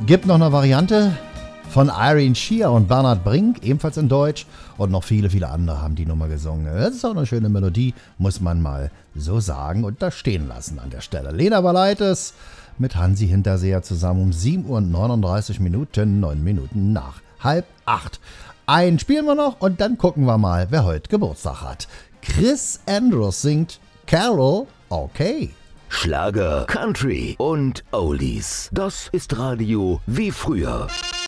Gibt noch eine Variante von Irene Shear und Bernhard Brink, ebenfalls in Deutsch. Und noch viele, viele andere haben die Nummer gesungen. Das ist auch eine schöne Melodie, muss man mal so sagen und da stehen lassen an der Stelle. Lena Valaitis mit Hansi Hinterseher zusammen um 7:39 Uhr, 9 Minuten nach 7:30. Ein spielen wir noch und dann gucken wir mal, wer heute Geburtstag hat. Chris Andrews singt Carol, okay. Schlager, Country und Oldies. Das ist Radio wie früher.